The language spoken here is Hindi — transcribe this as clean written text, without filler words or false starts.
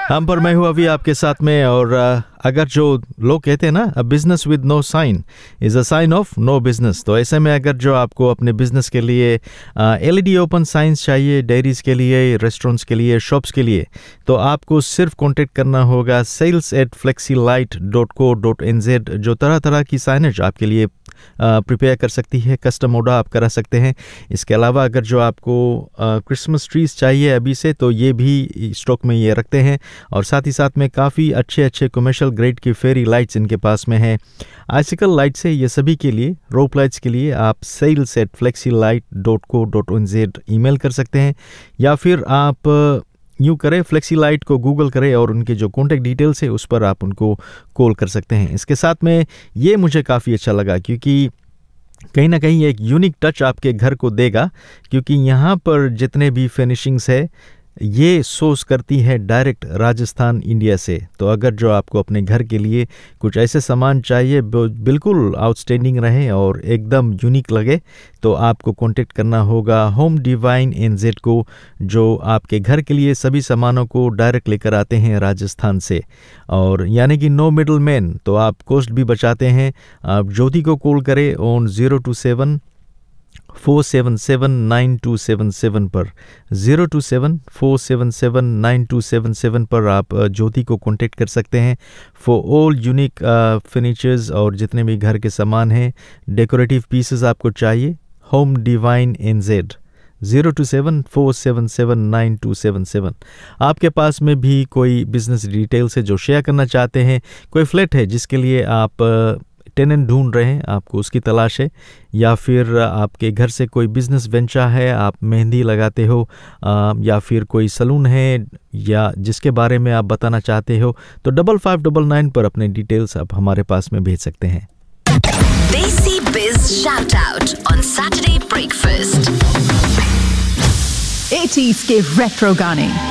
हम पर मैं हूँ अभी आपके साथ में। और अगर जो लोग कहते हैं ना, a business with no sign is a sign of no business, तो ऐसे में अगर जो आपको अपने बिजनेस के लिए LED ओपन साइंस चाहिए, डेयरीज के लिए, रेस्टोरेंट्स के लिए, शॉप्स के लिए, तो आपको सिर्फ कांटेक्ट करना होगा sales@flexilight.co.nz, जो तरह तरह की साइनेज आपके लिए प्रिपेयर कर सकती है, कस्टम ऑर्डर आप करा सकते हैं। इसके अलावा अगर जो आपको क्रिसमस ट्रीज चाहिए अभी से, तो ये भी स्टॉक में ये रखते हैं। और साथ ही साथ में काफ़ी अच्छे कमर्शियल ग्रेड की फेरी लाइट्स इनके पास में है। आइसिकल लाइट्स है ये सभी के लिए। रोप लाइट्स के लिए आप sales@flexilight.co.nz ईमेल कर सकते हैं, या फिर आप यूँ करें, फ्लेक्सी लाइट को गूगल करें और उनके जो कॉन्टैक्ट डिटेल्स है उस पर आप उनको कॉल कर सकते हैं। इसके साथ में ये मुझे काफ़ी अच्छा लगा, क्योंकि कहीं ना कहीं एक यूनिक टच आपके घर को देगा, क्योंकि यहाँ पर जितने भी फिनिशिंग्स है ये सोर्स करती है डायरेक्ट राजस्थान इंडिया से। तो अगर जो आपको अपने घर के लिए कुछ ऐसे सामान चाहिए बिल्कुल आउटस्टैंडिंग रहे और एकदम यूनिक लगे, तो आपको कांटेक्ट करना होगा होम डिवाइन NZ को, जो आपके घर के लिए सभी सामानों को डायरेक्ट लेकर आते हैं राजस्थान से। और यानी कि नो मिडल मैन, तो आप कॉस्ट भी बचाते हैं। आप ज्योति को कॉल करें ऑन 027-477-9277 पर, 027-477-9277 पर आप ज्योति को कांटेक्ट कर सकते हैं फॉर ऑल यूनिक फर्नीचर्स और जितने भी घर के सामान हैं, डेकोरेटिव पीसेस आपको चाहिए। Home divine NZ 027-477-9277। आपके पास में भी कोई बिजनेस डिटेल्स है जो शेयर करना चाहते हैं, कोई फ्लैट है जिसके लिए आप टेनेंट ढूंढ रहे हैं, आपको उसकी तलाश है, या फिर आपके घर से कोई बिजनेस वेंचर है, आप मेहंदी लगाते हो, या फिर कोई सलून है या जिसके बारे में आप बताना चाहते हो, तो 5599 पर अपने डिटेल्स आप हमारे पास में भेज सकते हैं। देसी बिज shout out on Saturday breakfast. 80s के रेट्रो गाने,